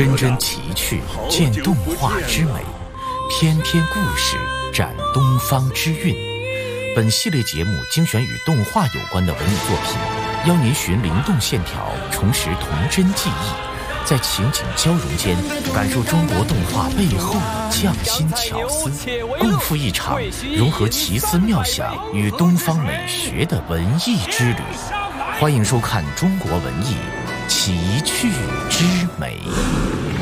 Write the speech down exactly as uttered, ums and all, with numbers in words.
真真奇趣，见动画之美；篇篇故事，展东方之韵。本系列节目精选与动画有关的文艺作品，邀您寻灵动线条，重拾童真记忆，在情景交融间，感受中国动画背后的匠心巧思，共赴一场融合奇思妙想与东方美学的文艺之旅。欢迎收看中国文艺奇趣之美。